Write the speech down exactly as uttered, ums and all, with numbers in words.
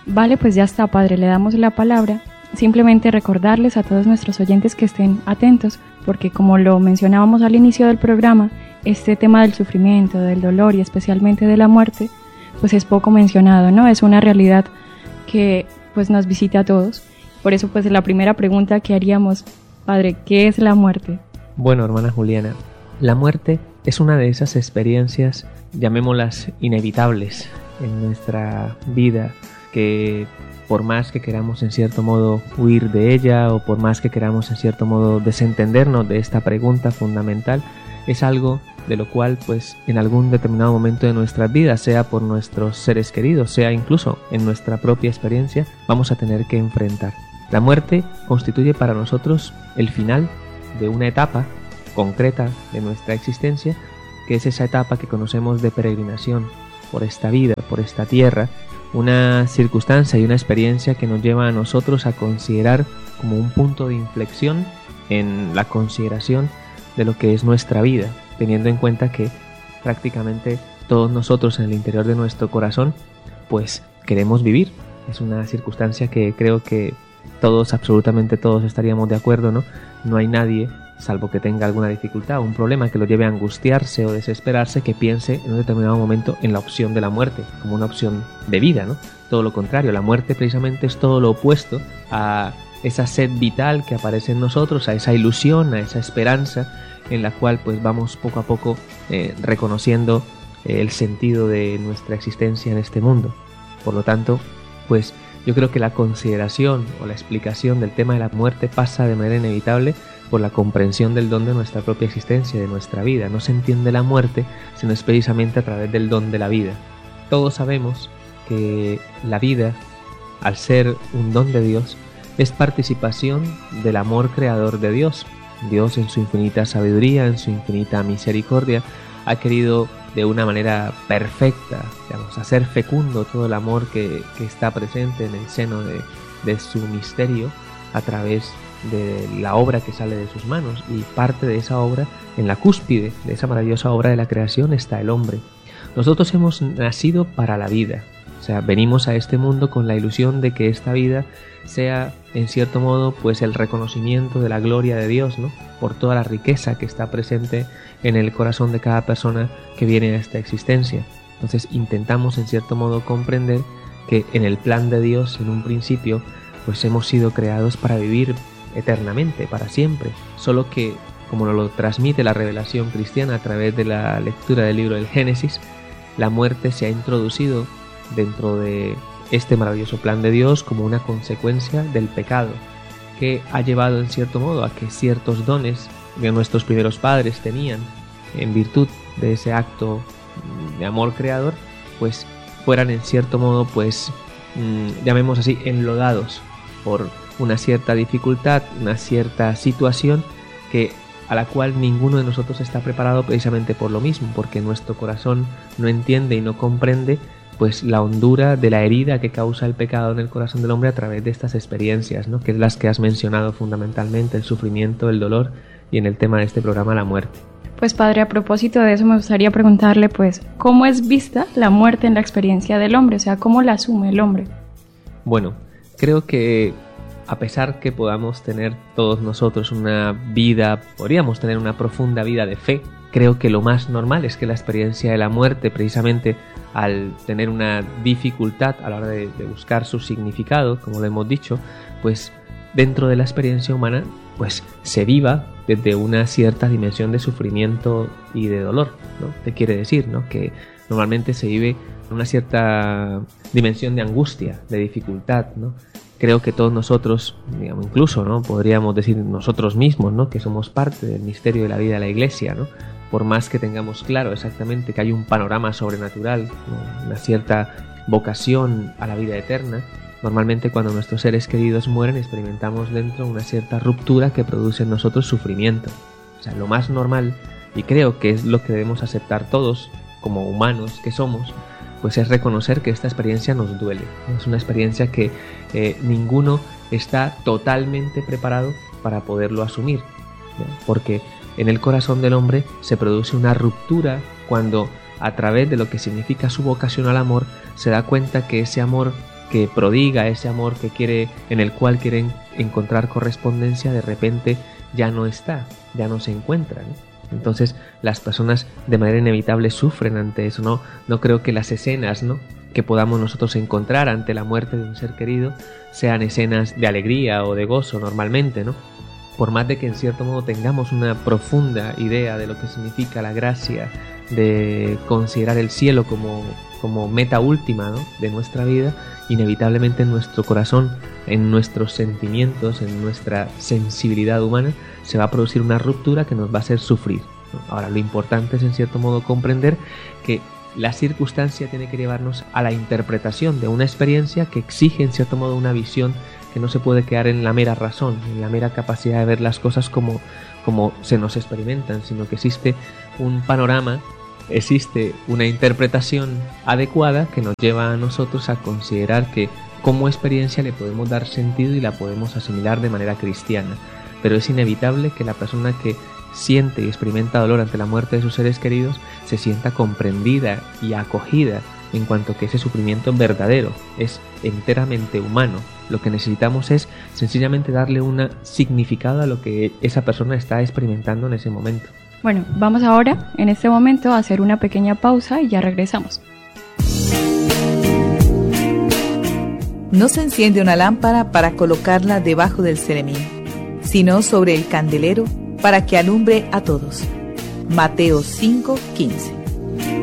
Vale, pues ya está, Padre, le damos la palabra. Simplemente recordarles a todos nuestros oyentes que estén atentos, porque como lo mencionábamos al inicio del programa, este tema del sufrimiento, del dolor y especialmente de la muerte, pues es poco mencionado, ¿no? Es una realidad que pues nos visita a todos. Por eso pues la primera pregunta que haríamos, Padre, ¿qué es la muerte? Bueno, hermana Juliana, la muerte es una de esas experiencias, llamémoslas inevitables en nuestra vida, que por más que queramos en cierto modo huir de ella o por más que queramos en cierto modo desentendernos de esta pregunta fundamental, es algo de lo cual pues en algún determinado momento de nuestras vidas, sea por nuestros seres queridos, sea incluso en nuestra propia experiencia, vamos a tener que enfrentar. La muerte constituye para nosotros el final de una etapa concreta de nuestra existencia, que es esa etapa que conocemos de peregrinación por esta vida, por esta tierra, una circunstancia y una experiencia que nos lleva a nosotros a considerar como un punto de inflexión en la consideración de lo que es nuestra vida, teniendo en cuenta que prácticamente todos nosotros en el interior de nuestro corazón pues queremos vivir. Es una circunstancia que creo que todos, absolutamente todos estaríamos de acuerdo, ¿no? No hay nadie, salvo que tenga alguna dificultad o un problema que lo lleve a angustiarse o desesperarse, que piense en un determinado momento en la opción de la muerte, como una opción de vida, ¿no? Todo lo contrario, la muerte precisamente es todo lo opuesto a esa sed vital que aparece en nosotros, a esa ilusión, a esa esperanza en la cual pues vamos poco a poco eh, reconociendo eh, el sentido de nuestra existencia en este mundo. Por lo tanto, pues yo creo que la consideración o la explicación del tema de la muerte pasa de manera inevitable por la comprensión del don de nuestra propia existencia, de nuestra vida. No se entiende la muerte, sino es precisamente a través del don de la vida. Todos sabemos que la vida, al ser un don de Dios, es participación del amor creador de Dios. Dios, en su infinita sabiduría, en su infinita misericordia, ha querido de una manera perfecta, digamos, hacer fecundo todo el amor que, que está presente en el seno de, de su misterio a través de la obra que sale de sus manos, y parte de esa obra, en la cúspide de esa maravillosa obra de la creación, está el hombre. Nosotros hemos nacido para la vida, o sea, venimos a este mundo con la ilusión de que esta vida sea, en cierto modo, pues el reconocimiento de la gloria de Dios, ¿no? Por toda la riqueza que está presente en el corazón de cada persona que viene a esta existencia. Entonces intentamos, en cierto modo, comprender que en el plan de Dios, en un principio, pues hemos sido creados para vivir eternamente, para siempre. Solo que, como nos lo transmite la revelación cristiana a través de la lectura del libro del Génesis, la muerte se ha introducido dentro de este maravilloso plan de Dios como una consecuencia del pecado, que ha llevado en cierto modo a que ciertos dones que nuestros primeros padres tenían en virtud de ese acto de amor creador, pues fueran en cierto modo, pues mmm, llamemos así, enlodados por una cierta dificultad, una cierta situación que a la cual ninguno de nosotros está preparado, precisamente por lo mismo, porque nuestro corazón no entiende y no comprende pues la hondura de la herida que causa el pecado en el corazón del hombre a través de estas experiencias, ¿no? Que es las que has mencionado fundamentalmente, el sufrimiento, el dolor y en el tema de este programa, la muerte. Pues Padre, a propósito de eso me gustaría preguntarle, pues, ¿cómo es vista la muerte en la experiencia del hombre? O sea, ¿cómo la asume el hombre? Bueno, creo que a pesar que podamos tener todos nosotros una vida, podríamos tener una profunda vida de fe, creo que lo más normal es que la experiencia de la muerte, precisamente al tener una dificultad a la hora de, de buscar su significado, como lo hemos dicho, pues dentro de la experiencia humana, pues se viva desde una cierta dimensión de sufrimiento y de dolor, ¿no? ¿Qué quiere decir, no? Que normalmente se vive en una cierta dimensión de angustia, de dificultad, ¿no? Creo que todos nosotros, digamos, incluso, ¿no? Podríamos decir nosotros mismos, ¿no? Que somos parte del misterio de la vida de la Iglesia, ¿no? Por más que tengamos claro exactamente que hay un panorama sobrenatural, ¿no? Una cierta vocación a la vida eterna, normalmente cuando nuestros seres queridos mueren experimentamos dentro una cierta ruptura que produce en nosotros sufrimiento. O sea, lo más normal, y creo que es lo que debemos aceptar todos como humanos que somos, pues es reconocer que esta experiencia nos duele. Es una experiencia que eh, ninguno está totalmente preparado para poderlo asumir, ¿no? Porque en el corazón del hombre se produce una ruptura cuando, a través de lo que significa su vocación al amor, se da cuenta que ese amor que prodiga ese amor que quiere, en el cual quieren encontrar correspondencia, de repente ya no está, ya no se encuentra, ¿no? Entonces las personas de manera inevitable sufren ante eso. No, no creo que las escenas, ¿no?, que podamos nosotros encontrar ante la muerte de un ser querido sean escenas de alegría o de gozo normalmente, ¿no? Por más de que en cierto modo tengamos una profunda idea de lo que significa la gracia, de considerar el cielo como, como meta última, ¿no?, de nuestra vida, inevitablemente en nuestro corazón, en nuestros sentimientos, en nuestra sensibilidad humana, se va a producir una ruptura que nos va a hacer sufrir, ¿no? Ahora, lo importante es en cierto modo comprender que la circunstancia tiene que llevarnos a la interpretación de una experiencia que exige en cierto modo una visión que no se puede quedar en la mera razón, en la mera capacidad de ver las cosas como, como se nos experimentan, sino que existe un panorama, existe una interpretación adecuada que nos lleva a nosotros a considerar que como experiencia le podemos dar sentido y la podemos asimilar de manera cristiana. Pero es inevitable que la persona que siente y experimenta dolor ante la muerte de sus seres queridos se sienta comprendida y acogida, en cuanto que ese sufrimiento verdadero es enteramente humano. Lo que necesitamos es sencillamente darle un significado a lo que esa persona está experimentando en ese momento. Bueno, vamos ahora, en este momento, a hacer una pequeña pausa y ya regresamos. No se enciende una lámpara para colocarla debajo del ceremín, sino sobre el candelero para que alumbre a todos. Mateo cinco quince.